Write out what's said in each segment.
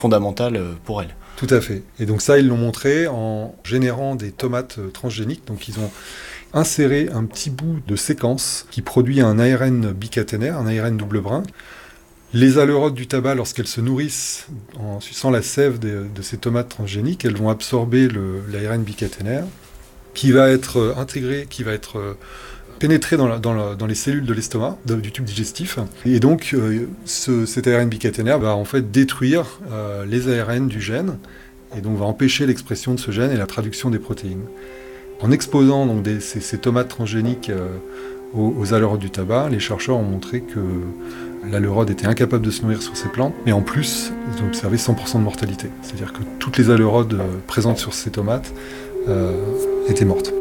fondamentale pour elle. Tout à fait. Et donc ça, ils l'ont montré en générant des tomates transgéniques. Donc ils ont inséré un petit bout de séquence qui produit un ARN bicaténaire, un ARN double brin. Les aleurodes du tabac, lorsqu'elles se nourrissent en suçant la sève de ces tomates transgéniques, elles vont absorber l'ARN bicaténaire qui va être intégré, qui va être pénétrer dans les cellules de l'estomac, du tube digestif. Et donc, cet ARN bicaténaire va en fait détruire les ARN du gène, et donc va empêcher l'expression de ce gène et la traduction des protéines. En exposant donc ces tomates transgéniques aux aleurodes du tabac, les chercheurs ont montré que l'aleurode était incapable de se nourrir sur ces plantes, mais en plus, ils ont observé 100% de mortalité. C'est-à-dire que toutes les aleurodes présentes sur ces tomates étaient mortes.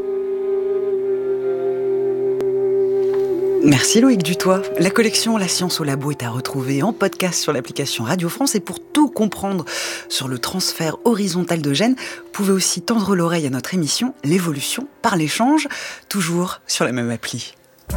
Merci Loïc Dutoit. La collection La Science au Labo est à retrouver en podcast sur l'application Radio France. Et pour tout comprendre sur le transfert horizontal de gènes, vous pouvez aussi tendre l'oreille à notre émission L'évolution par l'échange, toujours sur la même appli.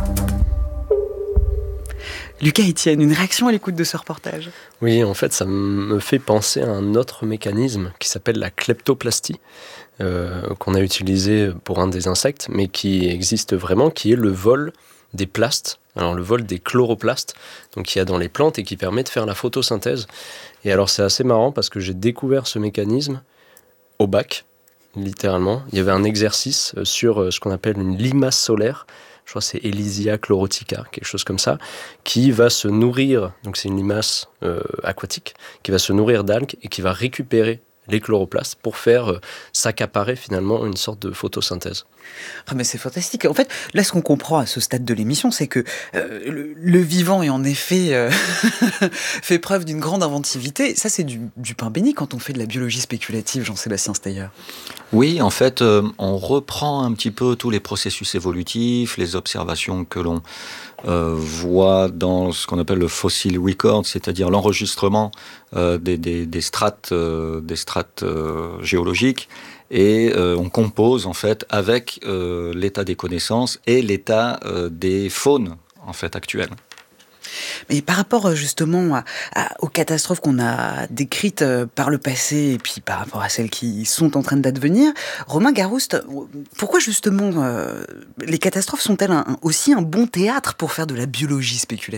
Lucas Etienne, une réaction à l'écoute de ce reportage? Oui, en fait, ça me fait penser à un autre mécanisme qui s'appelle la kleptoplastie, qu'on a utilisé pour un des insectes, mais qui existe vraiment, qui est le vol des plastes, alors le vol des chloroplastes, donc qu'il y a dans les plantes et qui permet de faire la photosynthèse. Et alors c'est assez marrant parce que j'ai découvert ce mécanisme au bac, littéralement. Il y avait un exercice sur ce qu'on appelle une limace solaire, je crois que c'est Elysia chlorotica, quelque chose comme ça, qui va se nourrir, donc c'est une limace aquatique, qui va se nourrir d'algues et qui va récupérer les chloroplastes pour faire s'accaparer finalement une sorte de photosynthèse. Ah mais c'est fantastique. En fait, là, ce qu'on comprend à ce stade de l'émission, c'est que le vivant est en effet fait preuve d'une grande inventivité. Ça, c'est du pain béni quand on fait de la biologie spéculative, Jean-Sébastien Steyer. Oui, en fait, on reprend un petit peu tous les processus évolutifs, les observations que l'on voit dans ce qu'on appelle le fossil record, c'est-à-dire l'enregistrement des strates géologiques. Et on compose en fait avec l'état des connaissances et l'état des faunes en fait actuelles. Mais par rapport justement aux catastrophes qu'on a décrites par le passé et puis par rapport à celles qui sont en train d'advenir, Romain Garouste, pourquoi justement les catastrophes sont-elles aussi un bon théâtre pour faire de la biologie spéculative ?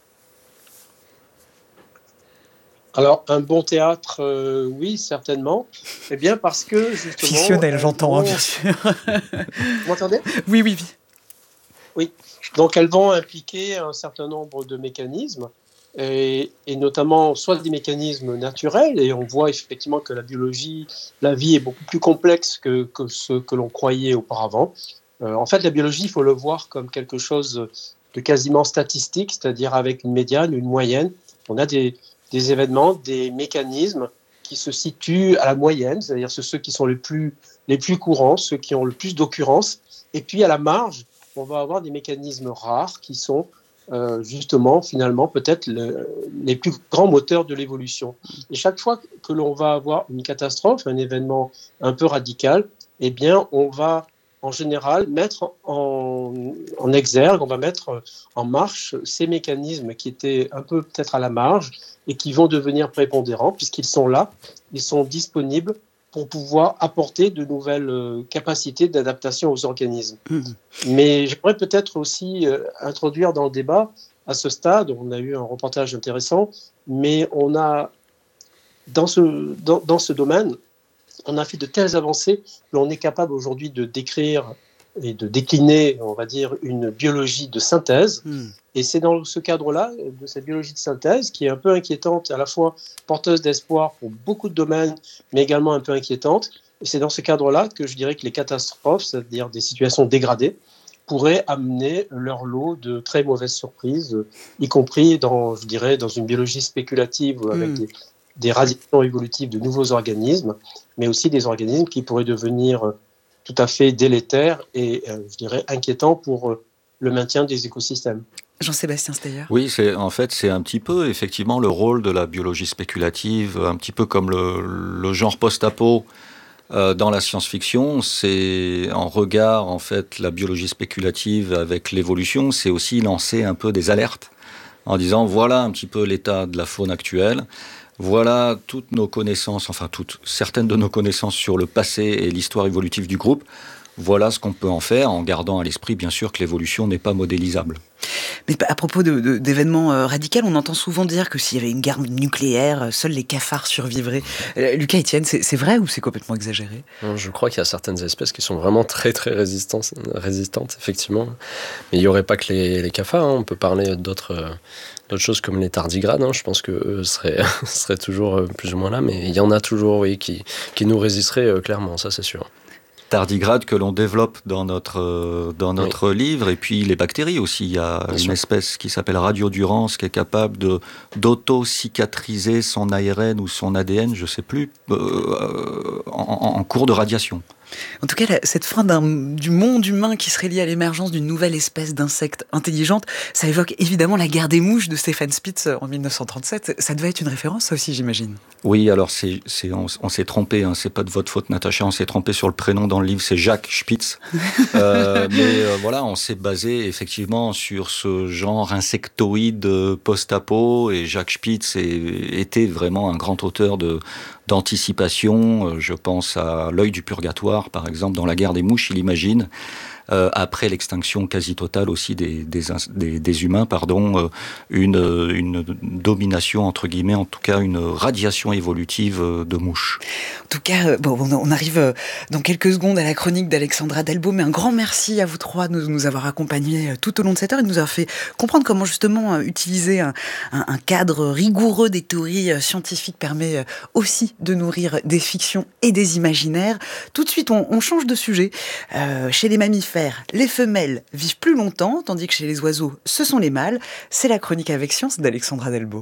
Alors, un bon théâtre, oui, certainement. Eh bien, parce que, justement... Fictionnel, j'entends, bien sûr. Vous m'entendez ? Oui. Oui. Donc, elles vont impliquer un certain nombre de mécanismes, et notamment soit des mécanismes naturels, et on voit effectivement que la biologie, la vie est beaucoup plus complexe que ce que l'on croyait auparavant. En fait, la biologie, il faut le voir comme quelque chose de quasiment statistique, c'est-à-dire avec une médiane, une moyenne. On a des événements, des mécanismes qui se situent à la moyenne, c'est-à-dire ceux qui sont les plus courants, ceux qui ont le plus d'occurrences. Et puis à la marge, on va avoir des mécanismes rares qui sont justement, finalement, peut-être les plus grands moteurs de l'évolution. Et chaque fois que l'on va avoir une catastrophe, un événement un peu radical, eh bien, on va en général mettre en exergue, on va mettre en marche ces mécanismes qui étaient un peu peut-être à la marge et qui vont devenir prépondérants puisqu'ils sont là, ils sont disponibles pour pouvoir apporter de nouvelles capacités d'adaptation aux organismes. Mais j'aimerais peut-être aussi introduire dans le débat, à ce stade, on a eu un reportage intéressant, mais on a, dans ce domaine, on a fait de telles avancées que l'on est capable aujourd'hui de décrire et de décliner, on va dire, une biologie de synthèse. Et c'est dans ce cadre-là, de cette biologie de synthèse, qui est un peu inquiétante, à la fois porteuse d'espoir pour beaucoup de domaines, mais également un peu inquiétante. Et c'est dans ce cadre-là que je dirais que les catastrophes, c'est-à-dire des situations dégradées, pourraient amener leur lot de très mauvaises surprises, y compris dans une biologie spéculative avec des radiations évolutives de nouveaux organismes, mais aussi des organismes qui pourraient devenir tout à fait délétères et, inquiétants pour le maintien des écosystèmes. Jean-Sébastien Steyer. Oui, c'est un petit peu effectivement le rôle de la biologie spéculative, un petit peu comme le genre post-apo dans la science-fiction. C'est en regard, en fait, la biologie spéculative avec l'évolution, c'est aussi lancer un peu des alertes en disant voilà un petit peu l'état de la faune actuelle. Voilà toutes nos connaissances, certaines de nos connaissances sur le passé et l'histoire évolutive du groupe. Voilà ce qu'on peut en faire, en gardant à l'esprit, bien sûr, que l'évolution n'est pas modélisable. Mais à propos d'événements radicaux, on entend souvent dire que s'il y avait une guerre nucléaire, seuls les cafards survivraient. Lucas Etienne, c'est vrai ou c'est complètement exagéré ? Je crois qu'il y a certaines espèces qui sont vraiment très très résistantes, effectivement. Mais il n'y aurait pas que les cafards, hein. On peut parler d'autres choses comme les tardigrades. Je pense qu'eux seraient toujours plus ou moins là, mais il y en a toujours, oui, qui nous résisteraient clairement, ça c'est sûr. Tardigrade que l'on développe dans notre livre, et puis les bactéries aussi. Il y a une espèce qui s'appelle Radiodurans qui est capable d'auto-cicatriser son ARN ou son ADN, je ne sais plus, en cours de radiation. En tout cas, cette fin du monde humain qui serait lié à l'émergence d'une nouvelle espèce d'insectes intelligentes, ça évoque évidemment la guerre des mouches de Stefan Spitz en 1937. Ça devait être une référence, ça aussi, j'imagine. Oui, alors on s'est trompé, hein, c'est pas de votre faute, Natacha, on s'est trompé sur le prénom dans le livre, c'est Jacques Spitz. Voilà, on s'est basé effectivement sur ce genre insectoïde post-apo, et Jacques Spitz était vraiment un grand auteur d'anticipation. Je pense à L'œil du purgatoire, par exemple, dans La guerre des mouches, il imagine, après l'extinction quasi totale aussi des humains, une domination, entre guillemets, en tout cas une radiation évolutive de mouches. En tout cas, on arrive dans quelques secondes à la chronique d'Alexandra Delbo, mais un grand merci à vous trois de nous avoir accompagnés tout au long de cette heure et de nous avoir fait comprendre comment justement utiliser un cadre rigoureux des théories scientifiques permet aussi de nourrir des fictions et des imaginaires. Tout de suite, on change de sujet. Chez les mammifères, les femelles vivent plus longtemps, tandis que chez les oiseaux, ce sont les mâles. C'est la chronique avec science d'Alexandra Delbo.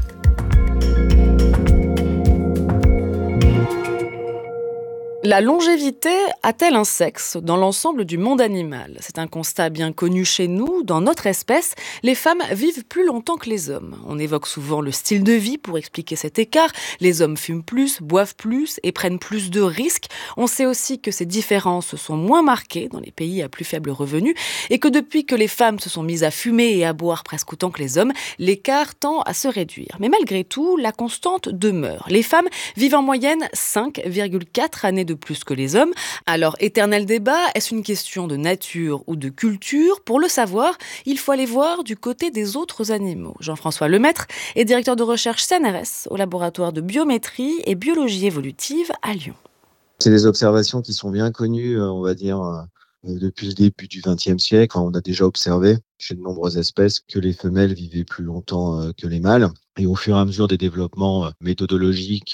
La longévité a-t-elle un sexe dans l'ensemble du monde animal ? C'est un constat bien connu chez nous. Dans notre espèce, les femmes vivent plus longtemps que les hommes. On évoque souvent le style de vie pour expliquer cet écart. Les hommes fument plus, boivent plus et prennent plus de risques. On sait aussi que ces différences sont moins marquées dans les pays à plus faible revenu et que depuis que les femmes se sont mises à fumer et à boire presque autant que les hommes, l'écart tend à se réduire. Mais malgré tout, la constante demeure. Les femmes vivent en moyenne 5,4 années de plus que les hommes. Alors, éternel débat, est-ce une question de nature ou de culture ? Pour le savoir, il faut aller voir du côté des autres animaux. Jean-François Lemaître est directeur de recherche CNRS au laboratoire de biométrie et biologie évolutive à Lyon. C'est des observations qui sont bien connues, on va dire, depuis le début du XXe siècle. On a déjà observé chez de nombreuses espèces que les femelles vivaient plus longtemps que les mâles. Et au fur et à mesure des développements méthodologiques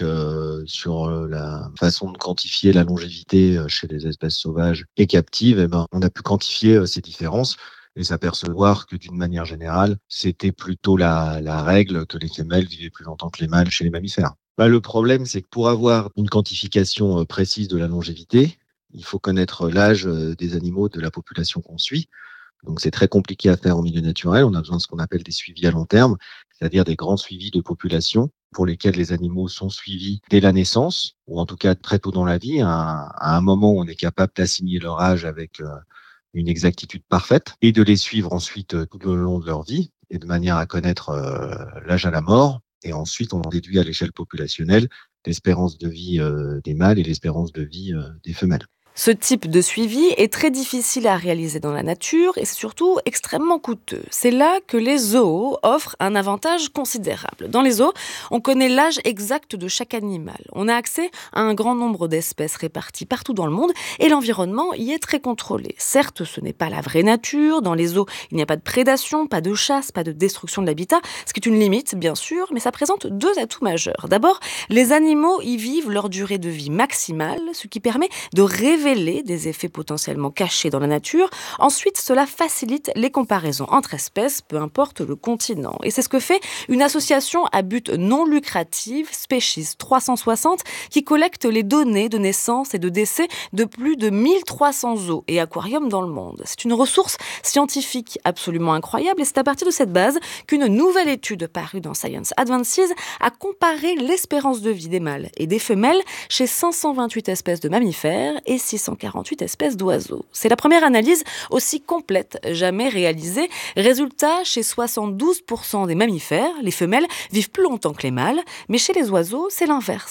sur la façon de quantifier la longévité chez les espèces sauvages et captives, on a pu quantifier ces différences et s'apercevoir que d'une manière générale, c'était plutôt la règle que les femelles vivaient plus longtemps que les mâles chez les mammifères. Le problème, c'est que pour avoir une quantification précise de la longévité, il faut connaître l'âge des animaux de la population qu'on suit. Donc c'est très compliqué à faire en milieu naturel. On a besoin de ce qu'on appelle des suivis à long terme, c'est-à-dire des grands suivis de population pour lesquels les animaux sont suivis dès la naissance, ou en tout cas très tôt dans la vie, à un moment où on est capable d'assigner leur âge avec une exactitude parfaite, et de les suivre ensuite tout le long de leur vie, et de manière à connaître l'âge à la mort. Et ensuite, on en déduit à l'échelle populationnelle l'espérance de vie des mâles et l'espérance de vie des femelles. Ce type de suivi est très difficile à réaliser dans la nature et c'est surtout extrêmement coûteux. C'est là que les zoos offrent un avantage considérable. Dans les zoos, on connaît l'âge exact de chaque animal. On a accès à un grand nombre d'espèces réparties partout dans le monde et l'environnement y est très contrôlé. Certes, ce n'est pas la vraie nature. Dans les zoos, il n'y a pas de prédation, pas de chasse, pas de destruction de l'habitat, ce qui est une limite, bien sûr, mais ça présente deux atouts majeurs. D'abord, les animaux y vivent leur durée de vie maximale, ce qui permet de révéler des effets potentiellement cachés dans la nature. Ensuite, cela facilite les comparaisons entre espèces, peu importe le continent. Et c'est ce que fait une association à but non lucratif, Species 360, qui collecte les données de naissance et de décès de plus de 1300 zoos et aquariums dans le monde. C'est une ressource scientifique absolument incroyable et c'est à partir de cette base qu'une nouvelle étude parue dans Science Advances a comparé l'espérance de vie des mâles et des femelles chez 528 espèces de mammifères et 648 espèces d'oiseaux. C'est la première analyse aussi complète jamais réalisée. Résultat, chez 72% des mammifères, les femelles vivent plus longtemps que les mâles, mais chez les oiseaux, c'est l'inverse.